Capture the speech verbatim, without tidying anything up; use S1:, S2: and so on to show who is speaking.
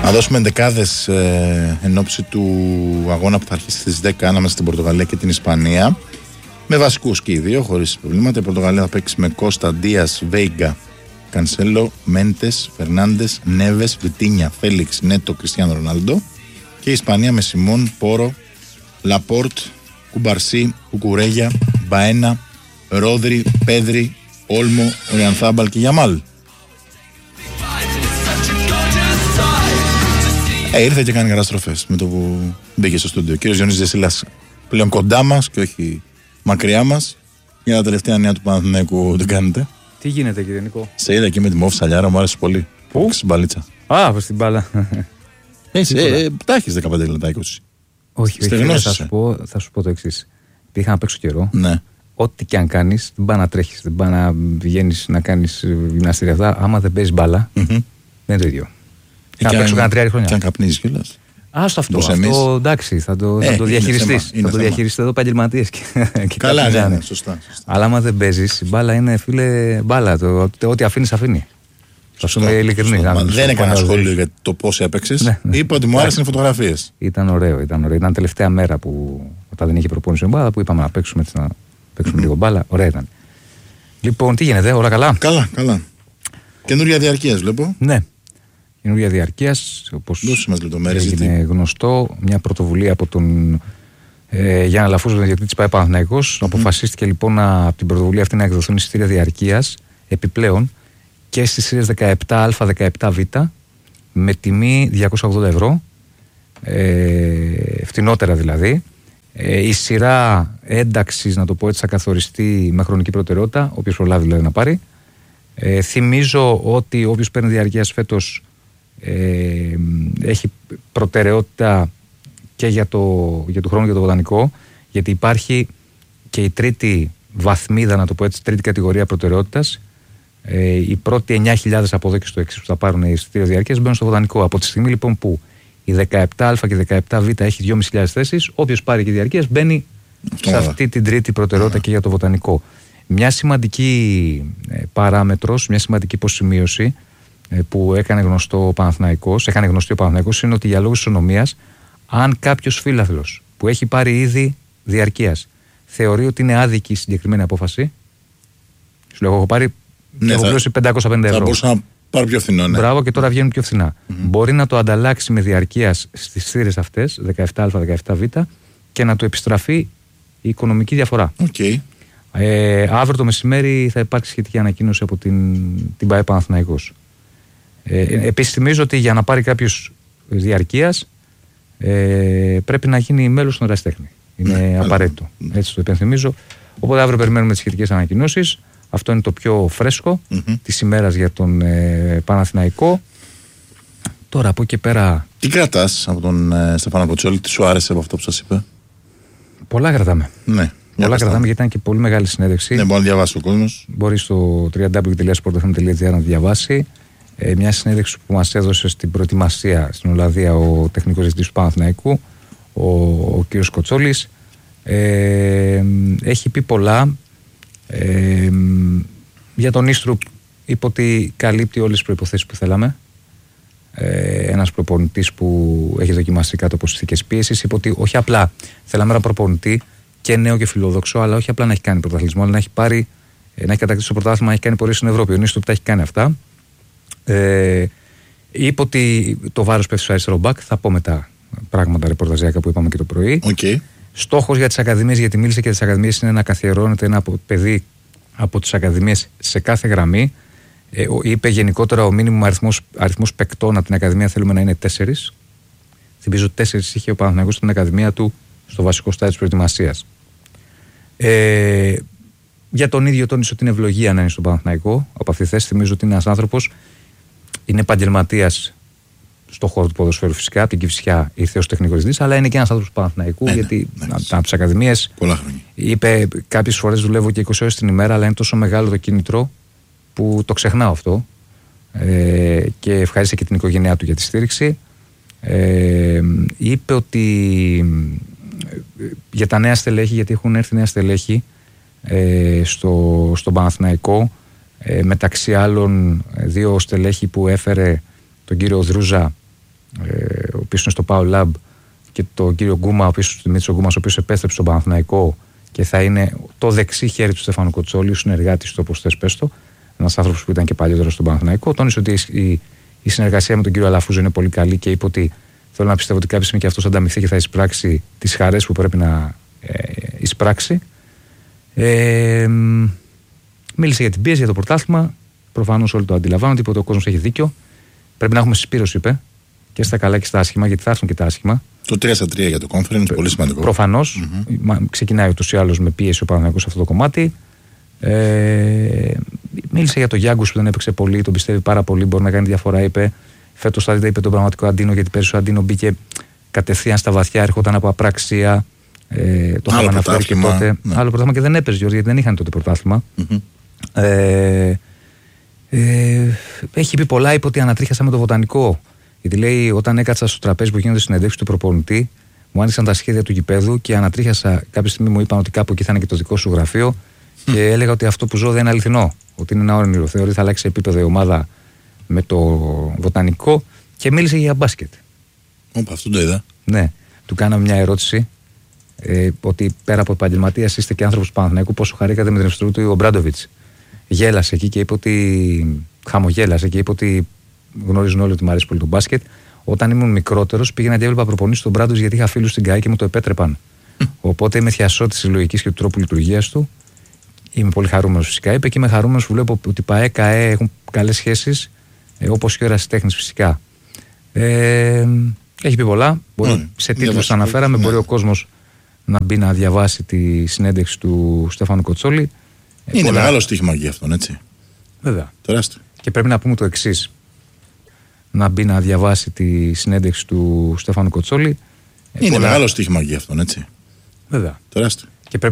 S1: Να δώσουμε δεκάδες ε, εν ώψη του αγώνα που θα αρχίσει στις δέκα ανάμεσα στην Πορτογαλία και την Ισπανία. Με βασικούς και οι δύο, χωρίς προβλήματα. Η Πορτογαλία θα παίξει με Κώστα, Ντίας, Βέιγκα, Κανσέλο, Μέντες, Φερνάντες, Νέβες, Βιτίνια, Φέλιξ, Νέτο, Κριστιάνο Ρονάλντο. Και η Ισπανία με Σιμών, Πόρο, Λαπόρτ, Κουμπαρσί, Κουκουρέγια, Μπαένα, Ρόδρι, Πέδρι, Όλμο, Ριανθάμπαλ και Γιαμάλ. Ε, ήρθε και κάνει καταστροφές με το που μπήκε στο στούντιο. Ο κύριος Διονύσης Δεσίλας πλέον κοντά μας και όχι μακριά μας. Για τα τελευταία νέα του Παναθηναϊκού τι κάνετε?
S2: Τι γίνεται, κύριε Νικό?
S1: Σε είδα εκεί με τη μόφ σαλιάρα, μου άρεσε πολύ.
S2: Πού?
S1: Στην μπαλίτσα.
S2: Α, στην μπάλα.
S1: Εσύ, ε, ε, τα έχεις δεκαπέντε λεπτά, είκοσι.
S2: Όχι, όχι, θα σου, πω, θα σου πω το εξής. Είχα να παίξω καιρό.
S1: Ναι.
S2: Ό,τι και αν κάνεις, δεν πάει να τρέχεις, δεν πάει να βγαίνεις να κάνεις γυμναστήρια αυτά. Άμα δεν παίζεις μπάλα, mm-hmm. δεν είναι το ίδιο. Είχα να παίξω κανένα τρία χρόνια.
S1: Και αν καπνίζεις κιόλας.
S2: Άστο αυτό, αυτό εμείς... εντάξει, θα το, ε, θα το διαχειριστείς. Θα το διαχειριστείς εδώ επαγγελματίες και, και
S1: καλά, ναι, ναι, σωστά, σωστά.
S2: Αλλά άμα δεν παίζεις, η μπάλα είναι, φίλε, μπάλα. Το, το, ό,τι αφήνεις, αφήνει. Θα σου είμαι ειλικρινής.
S1: Δεν έκανα σχόλιο για το πώς έπαιξες. Ναι, ναι. Είπα ότι μου άρεσαν οι φωτογραφίες.
S2: Ήταν ωραίο, ήταν ωραίο. Ήταν τελευταία μέρα που όταν δεν είχε προπόνηση με μπάλα που είπαμε να παίξουμε, έτσι, να παίξουμε mm-hmm. λίγο μπάλα. Ωραία ήταν. Λοιπόν, τι γίνεται, όλα καλά?
S1: Καλά, καλά. Καινούρια διαρκείας βλέπω.
S2: Ναι. Καινούρια διαρκείας, όπως είναι γνωστό, μια πρωτοβουλία από τον ε, Γιάννα Λαφούζο, τον διαιτητή της ΠΑΕ Παναθηναϊκός. Mm-hmm. Αποφασίστηκε λοιπόν να, από την πρωτοβουλία αυτή να εκδοθούν εισιτήρια διαρκείας επιπλέον και στις σειρές δεκαεπτά α, δεκαεπτά β με τιμή διακόσια ογδόντα ευρώ, ε, φτηνότερα δηλαδή. Ε, η σειρά ένταξης, να το πω έτσι, θα καθοριστεί με χρονική προτεραιότητα, όποιος προλάβει δηλαδή να πάρει. Ε, θυμίζω ότι όποιος παίρνει διαρκείας φέτος ε, έχει προτεραιότητα και για το, για το χρόνο για το βοτανικό, γιατί υπάρχει και η τρίτη βαθμίδα, να το πω έτσι, τρίτη κατηγορία προτεραιότητας. Ε, οι πρώτοι εννιά χιλιάδες από εδώ και στο εξής που θα πάρουν εισιτήρια διαρκείας μπαίνουν στο βοτανικό. Από τη στιγμή λοιπόν που η δεκαεπτά α και δεκαεπτά β έχει δυόμισι χιλιάδες θέσεις, όποιος πάρει και διαρκείας μπαίνει σε αυτή την τρίτη προτεραιότητα και για το βοτανικό. Μια σημαντική ε, παράμετρος, μια σημαντική υποσημείωση ε, που έκανε γνωστό ο Παναθηναϊκός, έκανε γνωστή ο Παναθηναϊκός, είναι ότι για λόγους ισονομίας, αν κάποιος φίλαθλος που έχει πάρει ήδη διαρκείας θεωρεί ότι είναι άδικη η συγκεκριμένη απόφαση, σου λέω, έχω πάρει. Ναι, έχω πληρώσει πεντακόσια πενήντα ευρώ.
S1: Θα μπορούσα να πάρω πιο φθηνό, ναι.
S2: Μπράβο, και τώρα βγαίνουν πιο φθηνά. Mm-hmm. Μπορεί να το ανταλλάξει με διαρκείας στις θύρες αυτές, δεκαεπτά α, δεκαεπτά β, και να του επιστραφεί η οικονομική διαφορά.
S1: Okay.
S2: Ε, αύριο το μεσημέρι θα υπάρξει σχετική ανακοίνωση από την, την ΠΑΕ Παναθηναϊκός. Ε, επίσης, θυμίζω ότι για να πάρει κάποιος διαρκείας ε, πρέπει να γίνει μέλος στον ερασιτέχνη. Είναι mm-hmm. απαραίτητο. Έτσι το υπενθυμίζω. Οπότε αύριο περιμένουμε τις σχετικές ανακοινώσεις. Αυτό είναι το πιο φρέσκο mm-hmm. της ημέρας για τον ε, Παναθηναϊκό. Τώρα από εκεί πέρα.
S1: Τι κρατάς από τον ε, Στεφάνο Ποτσόλη, τι σου άρεσε από αυτό που σας είπε?
S2: Πολλά κρατάμε.
S1: Ναι.
S2: Πολλά κρατάμε γιατί ήταν και πολύ μεγάλη συνέντευξη.
S1: Ναι, μπορεί να διαβάσει ο κόσμος.
S2: Μπορεί στο double-u double-u double-u τελεία sportfm τελεία gr να διαβάσει. Ε, μια συνέντευξη που μας έδωσε στην προετοιμασία στην Ολλανδία ο τεχνικός διευθυντής του Παναθηναϊκού, ο, ο κ. Κοτσόλης. Ε, έχει πει πολλά. Ε, για τον Ίστρου είπε ότι καλύπτει όλες τις προϋποθέσεις που θέλαμε. Ε, ένας προπονητής που έχει δοκιμαστεί κάτω από συνθήκες πίεσης. Είπε ότι όχι απλά θέλαμε ένα προπονητή και νέο και φιλόδοξο, αλλά όχι απλά να έχει κάνει πρωταθλητισμό, αλλά να έχει πάρει, να έχει κατακτήσει το πρωτάθλημα, να έχει κάνει πορείες στην Ευρώπη. Ο Ίστρου που τα έχει κάνει αυτά. Ε, είπε ότι το βάρος πέφτει στο αριστερό μπακ. Θα πω μετά πράγματα ρεπορταζιακά που είπαμε και το πρωί.
S1: Okay.
S2: Στόχος για τις ακαδημίες, γιατί μίλησε και τις ακαδημίες, είναι να καθιερώνεται ένα παιδί από τις ακαδημίες σε κάθε γραμμή. Ε, είπε γενικότερα ο μήνυμο αριθμός, αριθμός παικτών από την ακαδημία θέλουμε να είναι τέσσερις. Θυμίζω ότι τέσσερις είχε ο Παναθηναϊκός στην ακαδημία του στο βασικό στάδιο της προετοιμασίας. Ε, για τον ίδιο τόνισε ότι είναι ευλογία να είναι στον Παναθηναϊκό. Από αυτή τη θέση θυμίζω ότι είναι ένας άνθρωπος, είναι επαγγελματίας στον χώρο του ποδοσφαίρου φυσικά, από την Κηφισιά ήρθε ως τεχνικός διευθυντής, αλλά είναι και ένας άνθρωπος του Παναθηναϊκού, ναι, γιατί ναι, από ναι. τις ακαδημίες είπε κάποιες φορές δουλεύω και είκοσι ώρες την ημέρα, αλλά είναι τόσο μεγάλο το κίνητρο που το ξεχνάω αυτό, ε, και ευχαρίστησε και την οικογένειά του για τη στήριξη. Ε, είπε ότι για τα νέα στελέχη, γιατί έχουν έρθει νέα στελέχη ε, στο, στον Παναθηναϊκό, ε, μεταξύ άλλων δύο στελέχη που έφερε τον κύριο Δρούζα ε, ο οποίος είναι στο Power Lab, και τον κύριο Γκούμα, ο οποίος, Δημήτρης Γκούμας, ο οποίος επέστρεψε στον Παναθηναϊκό και θα είναι το δεξί χέρι του Στέφανου Κοτσόλη, ο συνεργάτης του, όπως θες πες το, ένας άνθρωπος που ήταν και παλιότερο στον Παναθηναϊκό. Τόνισε ότι η, η συνεργασία με τον κύριο Αλαφούζο είναι πολύ καλή και είπε ότι θέλω να πιστεύω ότι κάποια στιγμή και αυτός θα ανταμυφθεί και θα εισπράξει τις χαρές που πρέπει να ε, εισπράξει. Ε, μίλησε για την πίεση, για το πρωτάθλημα. Προφανώς όλοι το αντιλαμβάνονται, είπε ότι ο κόσμος έχει δίκιο. Πρέπει να έχουμε συσπήρωση, είπε, και στα καλά και στα άσχημα, γιατί θα έρθουν και τα άσχημα.
S1: Το τρία στα τρία για το conference, πολύ σημαντικό.
S2: Προφανώς. Mm-hmm. Ξεκινάει ούτως ή άλλως με πίεση ο Παναθηναϊκός σε αυτό το κομμάτι. Ε, μίλησε για το Γιάγκους που δεν έπαιξε πολύ, τον πιστεύει πάρα πολύ, μπορεί να κάνει διαφορά, είπε. Φέτος θα δείτε, είπε, τον πραγματικό Αντίνο, γιατί πέρυσι ο Αντίνο μπήκε κατευθείαν στα βαθιά, έρχονταν από απραξία. Ε, το είχαμε αναφέρει και τότε. Ναι. Άλλο πρωτάθλημα και δεν έπαιζε, Γιώργη, γιατί δεν είχαν τότε πρωτάθλημα. Mm-hmm. Ε, ε, έχει πει πολλά, είπε ότι ανατρίχιασα με το βοτανικό. Γιατί λέει, όταν έκατσα στο τραπέζι που γίνονται συνεντεύξεις του προπονητή, μου άνοιξαν τα σχέδια του γηπέδου και ανατρίχιασα. Κάποια στιγμή μου είπαν ότι κάπου εκεί θα είναι και το δικό σου γραφείο. Mm. Και έλεγα ότι αυτό που ζω δεν είναι αληθινό. Ότι είναι ένα όνειρο. Θεωρεί θα αλλάξει επίπεδο η ομάδα με το βοτανικό. Και μίλησε για μπάσκετ.
S1: Όπα, αυτό το είδα.
S2: Ναι. Του κάναμε μια ερώτηση. Ε, ότι πέρα από επαγγελματίας είστε και άνθρωπος του Παναθηναϊκού, πόσο χαρήκατε με την ευστρού του ο Μπράντοβιτς. Γέλασε εκεί και είπε ότι. Χαμογέλασε και είπε ότι γνωρίζουν όλοι ότι μου αρέσει πολύ το μπάσκετ. Όταν ήμουν μικρότερος πήγαινα και έβλεπα προπονήσεις στον Μπράντοβιτς γιατί είχα φίλους στην ΚΑΕ και μου το επέτρεπαν. Οπότε είμαι θειασότης της λογικής και του τρόπου λειτουργίας του. Είμαι πολύ χαρούμενος φυσικά. Είπε και είμαι χαρούμενος που βλέπω ότι ΠΑΕ, ΚΑΕ έχουν καλές σχέσεις, ε, όπως και ο ερασιτέχνης φυσικά. Ε, έχει πει πολλά. Μπορεί, mm, σε τίτλους τα αναφέραμε. Ναι. Μπορεί ο κόσμος να μπει να διαβάσει τη συνέντευξη του Στέφανου Κοτσόλη.
S1: Είναι πολλά... μεγάλο στοίχημα για αυτόν, έτσι.
S2: Βέβαια.
S1: Τεράστιο.
S2: Και πρέπει να πούμε το εξής. Να μπει να διαβάσει τη συνέντευξη του Στέφανου Κοτσόλη.
S1: Είναι πολλά... μεγάλο στοίχημα για αυτόν, έτσι.
S2: Βέβαια.
S1: Τεράστιο.